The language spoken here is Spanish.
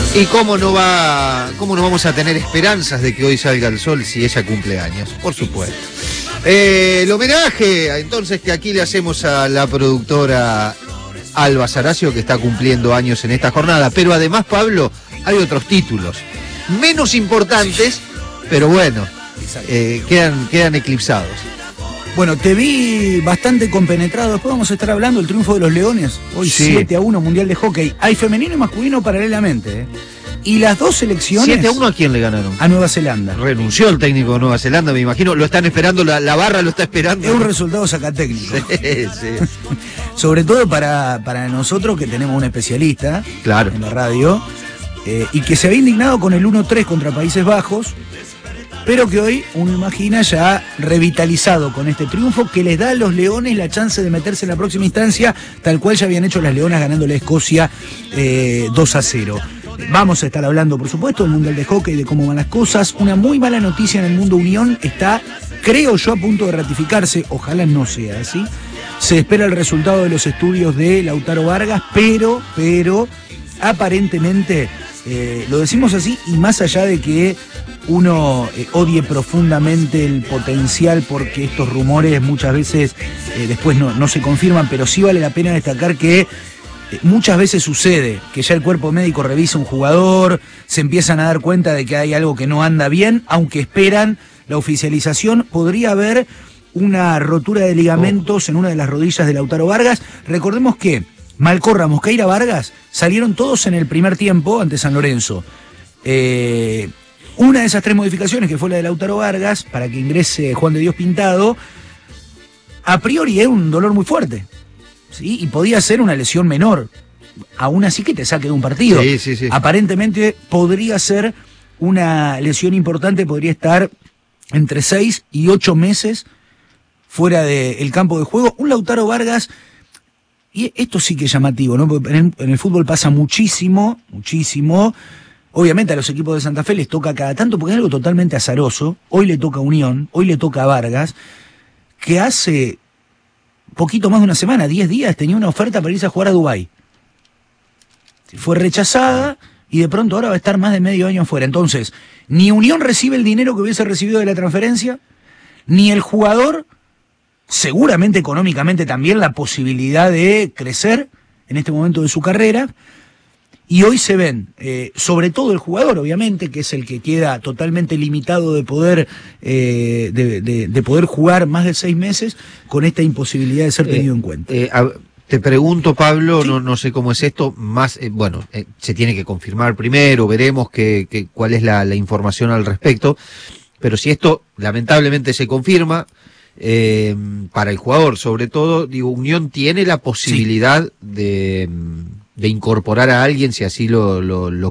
¿Y cómo no vamos a tener esperanzas de que hoy salga el sol si ella cumple años? Por supuesto. El homenaje, entonces, que aquí le hacemos a la productora Alba Saracio, que está cumpliendo años en esta jornada. Pero además, Pablo, hay otros títulos menos importantes, pero bueno, quedan eclipsados. Bueno, te vi bastante compenetrado. Después vamos a estar hablando del triunfo de los Leones. Hoy sí. 7-1 Mundial de Hockey. Hay femenino y masculino paralelamente. Y las dos selecciones... 7-1 ¿a quién le ganaron? A Nueva Zelanda. Renunció el técnico de Nueva Zelanda, me imagino. Lo están esperando, la barra lo está esperando. Es un resultado sacatécnico. Sí. Sobre todo para nosotros que tenemos un especialista en la radio. Y que se había indignado con el 1-3 contra Países Bajos. Pero que hoy uno imagina ya revitalizado con este triunfo que les da a los Leones la chance de meterse en la próxima instancia, tal cual ya habían hecho las Leonas ganándole a Escocia 2-0. Vamos a estar hablando, por supuesto, del Mundial de Hockey, de cómo van las cosas. Una muy mala noticia en el mundo Unión está, creo yo, a punto de ratificarse. Ojalá no sea así. Se espera el resultado de los estudios de Lautaro Vargas, pero aparentemente, lo decimos así, y más allá de que uno odie profundamente el potencial, porque estos rumores muchas veces después no se confirman, pero sí vale la pena destacar que muchas veces sucede que ya el cuerpo médico revisa un jugador, se empiezan a dar cuenta de que hay algo que no anda bien, aunque esperan la oficialización. Podría haber una rotura de ligamentos en una de las rodillas de Lautaro Vargas. Recordemos que Malcorra, Mosqueira, Vargas salieron todos en el primer tiempo ante San Lorenzo. Una de esas tres modificaciones, que fue la de Lautaro Vargas, para que ingrese Juan de Dios Pintado, a priori es un dolor muy fuerte, ¿sí? Y podía ser una lesión menor, aún así que te saque de un partido. Sí. Aparentemente podría ser una lesión importante, podría estar entre 6 y 8 meses fuera del campo de juego. Un Lautaro Vargas, y esto sí que es llamativo, ¿no? Porque en el fútbol pasa muchísimo. Obviamente a los equipos de Santa Fe les toca cada tanto, porque es algo totalmente azaroso. Hoy le toca a Unión, hoy le toca a Vargas, que hace poquito más de una semana, 10 días, tenía una oferta para irse a jugar a Dubái. Fue rechazada y de pronto ahora va a estar más de medio año afuera. Entonces, ni Unión recibe el dinero que hubiese recibido de la transferencia, ni el jugador, seguramente económicamente también, la posibilidad de crecer en este momento de su carrera. Y hoy se ven, sobre todo el jugador, obviamente, que es el que queda totalmente limitado de poder de poder jugar más de 6 meses, con esta imposibilidad de ser tenido en cuenta. Te pregunto, Pablo, ¿sí? no sé cómo es esto, más se tiene que confirmar primero, veremos cuál es la información al respecto, pero si esto lamentablemente se confirma, para el jugador, sobre todo, digo, Unión tiene la posibilidad de incorporar a alguien si así lo